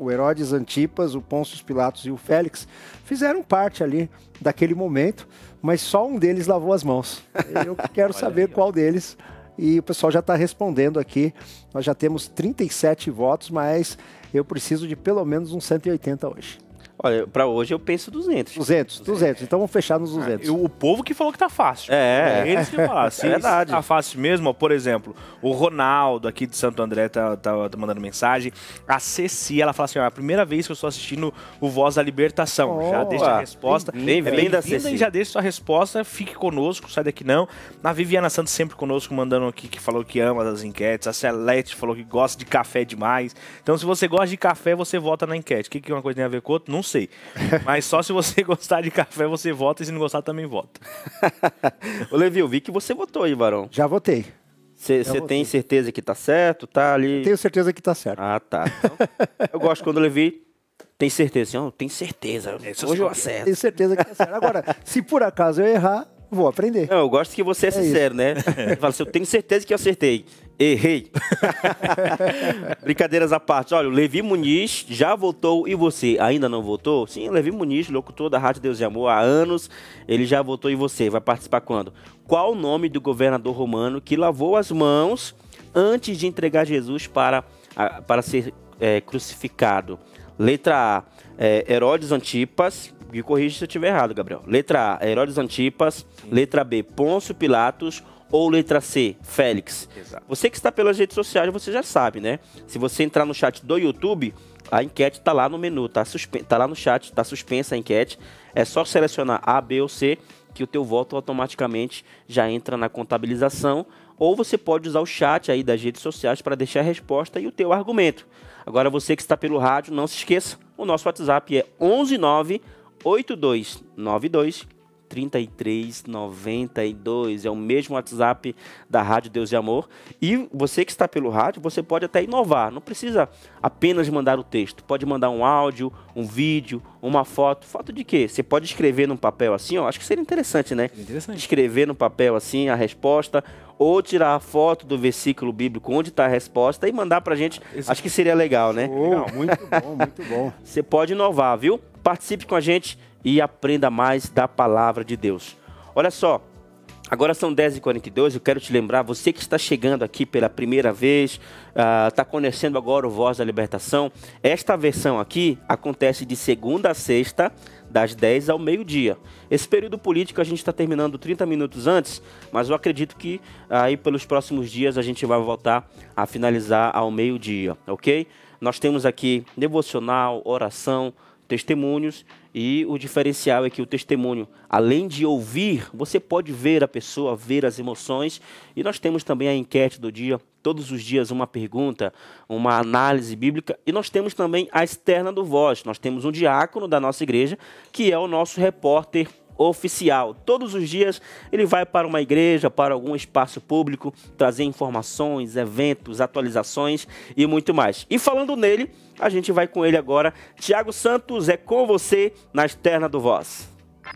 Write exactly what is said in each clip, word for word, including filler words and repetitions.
o Herodes Antipas, o Pôncio Pilatos e o Félix fizeram parte ali daquele momento, mas só um deles lavou as mãos. Eu quero saber aí, qual deles, e o pessoal já está respondendo aqui. Nós já temos trinta e sete votos, mas eu preciso de pelo menos uns cento e oitenta hoje. Olha, pra hoje eu penso duzentos. duzentos, duzentos. Então vamos fechar nos duzentos. Ah, o povo que falou que tá fácil. É. É eles que falaram. Se é verdade. tá fácil mesmo, ó, por exemplo, o Ronaldo aqui de Santo André tá, tá, tá mandando mensagem. A Ceci, ela fala assim, ó, é a primeira vez que eu estou assistindo o Voz da Libertação. Oh, já deixa a resposta. Bem-vinda, Ceci. E já deixa sua resposta, fique conosco, sai daqui não. A Viviana Santos sempre conosco, mandando aqui, que falou que ama as enquetes. A Celeste falou que gosta de café demais. Então, se você gosta de café, você vota na enquete. O que, que uma coisa tem a ver com outra? Não sei. Mas só se você gostar de café, você vota, e se não gostar, também vota. Ô, Levi, eu vi que você votou aí, Varão. Já votei. Você tem certeza que tá certo? Tá ali... Eu tenho certeza que tá certo. Ah, tá. Então, eu gosto quando o Levi tem certeza. Assim, oh, tem certeza. Hoje eu acerto. Tenho certeza que tá certo. Agora, se por acaso eu errar, vou aprender. Não, eu gosto que você é, é sincero, isso. né? Você fala assim, eu tenho certeza que eu acertei. Errei. Brincadeiras à parte. Olha, o Levi Muniz já votou e você ainda não votou? Sim, o Levi Muniz, locutor da Rádio Deus e Amor há anos, ele já votou e você vai participar quando? Qual o nome do governador romano que lavou as mãos antes de entregar Jesus para, para ser é, crucificado? Letra A, é, Herodes Antipas. Me corrija se eu estiver errado, Gabriel. Letra A, Herodes Antipas. Sim. Letra B, Pôncio Pilatos. Ou letra C, Félix. Exato. Você que está pelas redes sociais, você já sabe, né? Se você entrar no chat do YouTube, a enquete está lá no menu, tá, suspen- tá lá no chat, está suspensa a enquete. É só selecionar A, B ou C, que o teu voto automaticamente já entra na contabilização. Ou você pode usar o chat aí das redes sociais para deixar a resposta e o teu argumento. Agora, você que está pelo rádio, não se esqueça, o nosso WhatsApp é onze nove oito dois nove dois trinta e três noventa e dois, é o mesmo WhatsApp da Rádio Deus e Amor. E você que está pelo rádio, você pode até inovar, não precisa apenas mandar o texto, pode mandar um áudio, um vídeo, uma foto. Foto de quê? Você pode escrever num papel assim, ó, acho que seria interessante, né? Interessante. Escrever no papel assim a resposta, ou tirar a foto do versículo bíblico onde está a resposta e mandar pra gente. Esse... Acho que seria legal, né? Oh, muito bom, muito bom. Você pode inovar, viu? Participe com a gente e aprenda mais da palavra de Deus. Olha só, agora são dez e quarenta e dois, eu quero te lembrar, você que está chegando aqui pela primeira vez, está uh, conhecendo agora o Voz da Libertação, esta versão aqui acontece de segunda a sexta, das dez ao meio-dia. Esse período político a gente está terminando trinta minutos antes, mas eu acredito que aí pelos próximos dias a gente vai voltar a finalizar ao meio-dia, ok? Nós temos aqui devocional, oração, testemunhos, e o diferencial é que o testemunho, além de ouvir, você pode ver a pessoa, ver as emoções, e nós temos também a enquete do dia, todos os dias uma pergunta, uma análise bíblica, e nós temos também a externa do Voz, nós temos um diácono da nossa igreja, que é o nosso repórter oficial. Todos os dias ele vai para uma igreja, para algum espaço público, trazer informações, eventos, atualizações e muito mais. E falando nele, a gente vai com ele agora. Tiago Santos, é com você na externa do Voz.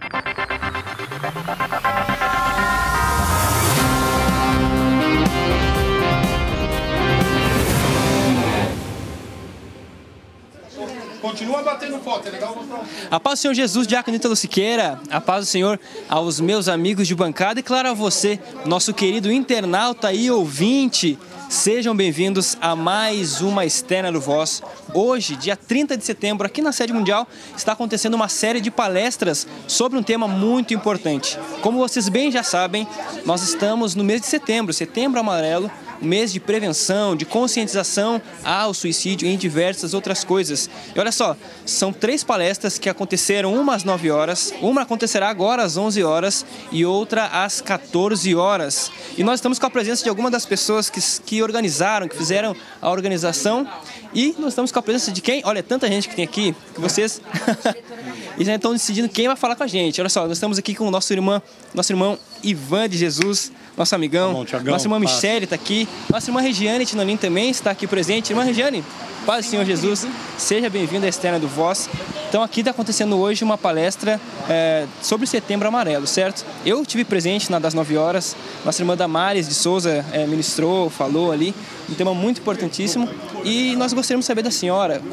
Continua batendo foto, é legal mostrar. A paz do Senhor Jesus, Diácono Ítalo Siqueira, a paz do Senhor aos meus amigos de bancada e claro a você, nosso querido internauta e ouvinte. Sejam bem-vindos a mais uma externa do Voz. Hoje, dia trinta de setembro, aqui na Sede Mundial, está acontecendo uma série de palestras sobre um tema muito importante. Como vocês bem já sabem, nós estamos no mês de setembro, Setembro Amarelo, um mês de prevenção, de conscientização ao suicídio e em diversas outras coisas. E olha só, são três palestras que aconteceram, uma às nove horas, uma acontecerá agora às onze horas e outra às quatorze horas. E nós estamos com a presença de algumas das pessoas que, que organizaram, que fizeram a organização. E nós estamos com a presença de quem? Olha, tanta gente que tem aqui, que vocês... e já estão decidindo quem vai falar com a gente. Olha só, nós estamos aqui com o nosso irmão, nosso irmão Ivan de Jesus, nosso amigão. Tá bom, Thiagão, nossa irmã paz. Michele está aqui. Nossa irmã Regiane Tinolim também está aqui presente. Irmã Regiane, paz do Senhor Jesus, seja bem-vinda à externa do Voz. Então aqui está acontecendo hoje uma palestra é, sobre o Setembro Amarelo, certo? Eu estive presente na das nove horas. Nossa irmã Damares de Souza é, ministrou, falou ali. Um tema muito importantíssimo. E nós gostaríamos de saber da senhora,